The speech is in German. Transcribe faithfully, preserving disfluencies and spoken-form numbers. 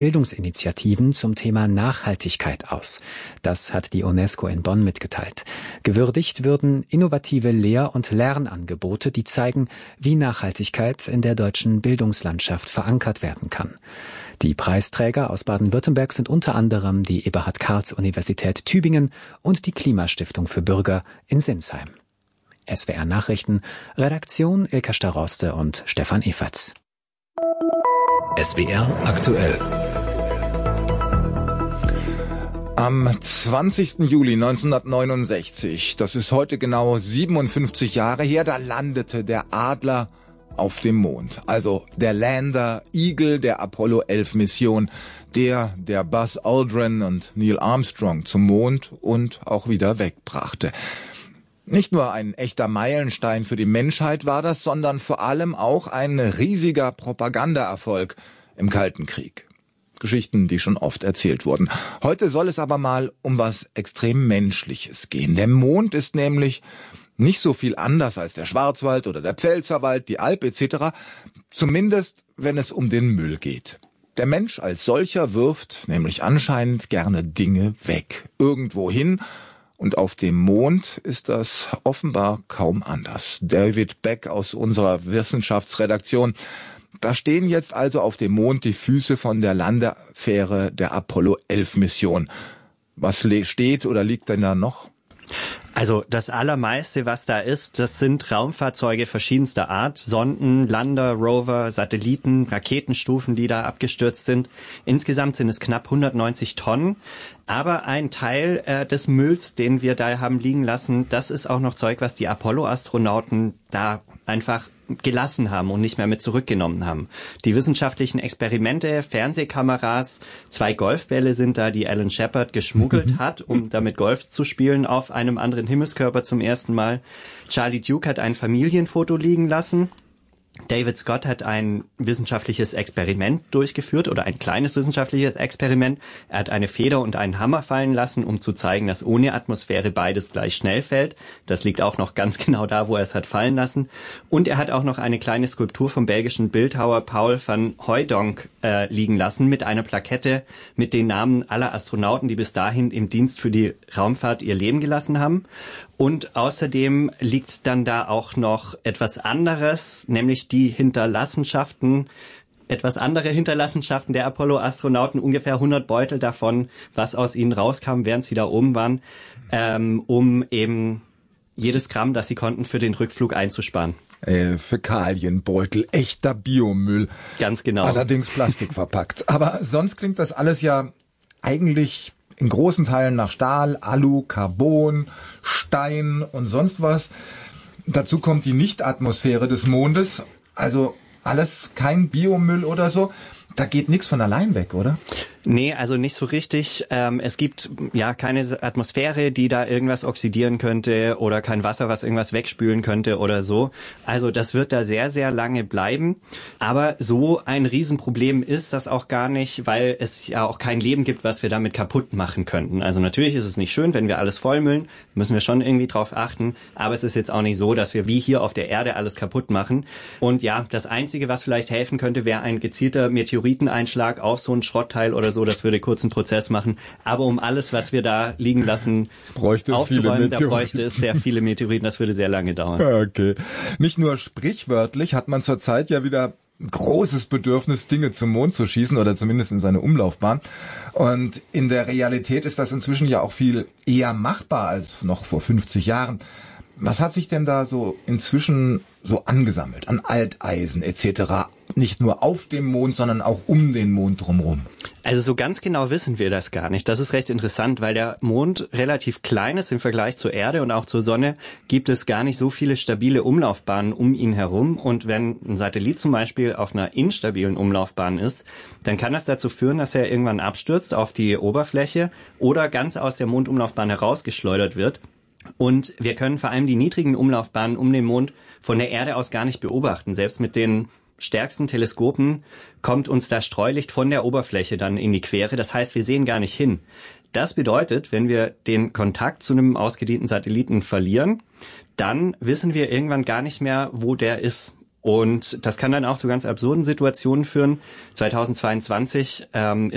Bildungsinitiativen zum Thema Nachhaltigkeit aus. Das hat die UNESCO in Bonn mitgeteilt. Gewürdigt würden innovative Lehr- und Lernangebote, die zeigen, wie Nachhaltigkeit in der deutschen Bildungslandschaft verankert werden kann. Die Preisträger aus Baden-Württemberg sind unter anderem die Eberhard-Karls-Universität Tübingen und die Klimastiftung für Bürger in Sinsheim. S W R Nachrichten, Redaktion Ilka Staroste und Stefan Eferts. S W R aktuell. Am zwanzigsten Juli neunzehnhundertneunundsechzig, das ist heute genau siebenundfünfzig Jahre her, da landete der Adler auf dem Mond. Also der Lander Eagle der Apollo elf Mission, der der Buzz Aldrin und Neil Armstrong zum Mond und auch wieder wegbrachte. Nicht nur ein echter Meilenstein für die Menschheit war das, sondern vor allem auch ein riesiger Propagandaerfolg im Kalten Krieg. Geschichten, die schon oft erzählt wurden. Heute soll es aber mal um was extrem Menschliches gehen. Der Mond ist nämlich nicht so viel anders als der Schwarzwald oder der Pfälzerwald, die Alp et cetera. Zumindest, wenn es um den Müll geht. Der Mensch als solcher wirft nämlich anscheinend gerne Dinge weg. Irgendwo hin. Und auf dem Mond ist das offenbar kaum anders. David Beck aus unserer Wissenschaftsredaktion. Da stehen jetzt also auf dem Mond die Füße von der Landefähre der Apollo elf Mission. Was steht oder liegt denn da noch? Also das Allermeiste, was da ist, das sind Raumfahrzeuge verschiedenster Art. Sonden, Lander, Rover, Satelliten, Raketenstufen, die da abgestürzt sind. Insgesamt sind es knapp hundertneunzig Tonnen. Aber ein Teil äh, des Mülls, den wir da haben liegen lassen, das ist auch noch Zeug, was die Apollo-Astronauten da einfach gelassen haben und nicht mehr mit zurückgenommen haben. Die wissenschaftlichen Experimente, Fernsehkameras, zwei Golfbälle sind da, die Alan Shepard geschmuggelt hat, um damit Golf zu spielen auf einem anderen Himmelskörper zum ersten Mal. Charlie Duke hat ein Familienfoto liegen lassen. David Scott hat ein wissenschaftliches Experiment durchgeführt oder ein kleines wissenschaftliches Experiment. Er hat eine Feder und einen Hammer fallen lassen, um zu zeigen, dass ohne Atmosphäre beides gleich schnell fällt. Das liegt auch noch ganz genau da, wo er es hat fallen lassen. Und er hat auch noch eine kleine Skulptur vom belgischen Bildhauer Paul van Hooijdonk äh, liegen lassen mit einer Plakette mit den Namen aller Astronauten, die bis dahin im Dienst für die Raumfahrt ihr Leben gelassen haben. Und außerdem liegt dann da auch noch etwas anderes, nämlich die Hinterlassenschaften, etwas andere Hinterlassenschaften der Apollo-Astronauten, ungefähr hundert Beutel davon, was aus ihnen rauskam, während sie da oben waren, ähm, um eben jedes Gramm, das sie konnten, für den Rückflug einzusparen. Äh, Fäkalienbeutel, echter Biomüll. Ganz genau. Allerdings Plastik verpackt. Aber sonst klingt das alles ja eigentlich in großen Teilen nach Stahl, Alu, Carbon, Stein und sonst was. Dazu kommt die Nichtatmosphäre des Mondes. Also alles kein Biomüll oder so. Da geht nichts von allein weg, oder? Nee, also nicht so richtig. Ähm, es gibt ja keine Atmosphäre, die da irgendwas oxidieren könnte oder kein Wasser, was irgendwas wegspülen könnte oder so. Also das wird da sehr, sehr lange bleiben. Aber so ein Riesenproblem ist das auch gar nicht, weil es ja auch kein Leben gibt, was wir damit kaputt machen könnten. Also natürlich ist es nicht schön, wenn wir alles vollmüllen, müssen wir schon irgendwie drauf achten. Aber es ist jetzt auch nicht so, dass wir wie hier auf der Erde alles kaputt machen. Und ja, das Einzige, was vielleicht helfen könnte, wäre ein gezielter Meteoriteneinschlag auf so ein Schrottteil oder so, das würde kurz einen Prozess machen. Aber um alles, was wir da liegen lassen, bräuchte aufzuräumen, da bräuchte es sehr viele Meteoriten. Das würde sehr lange dauern. Okay. Nicht nur sprichwörtlich hat man zurzeit ja wieder ein großes Bedürfnis, Dinge zum Mond zu schießen oder zumindest in seine Umlaufbahn. Und in der Realität ist das inzwischen ja auch viel eher machbar als noch vor fünfzig Jahren. Was hat sich denn da so inzwischen so angesammelt an Alteisen et cetera? Nicht nur auf dem Mond, sondern auch um den Mond drumherum. Also so ganz genau wissen wir das gar nicht. Das ist recht interessant, weil der Mond relativ klein ist im Vergleich zur Erde und auch zur Sonne gibt es gar nicht so viele stabile Umlaufbahnen um ihn herum. Und wenn ein Satellit zum Beispiel auf einer instabilen Umlaufbahn ist, dann kann das dazu führen, dass er irgendwann abstürzt auf die Oberfläche oder ganz aus der Mondumlaufbahn herausgeschleudert wird. Und wir können vor allem die niedrigen Umlaufbahnen um den Mond von der Erde aus gar nicht beobachten. Selbst mit den stärksten Teleskopen kommt uns das Streulicht von der Oberfläche dann in die Quere. Das heißt, wir sehen gar nicht hin. Das bedeutet, wenn wir den Kontakt zu einem ausgedienten Satelliten verlieren, dann wissen wir irgendwann gar nicht mehr, wo der ist. Und das kann dann auch zu ganz absurden Situationen führen. zweitausendzweiundzwanzig ähm,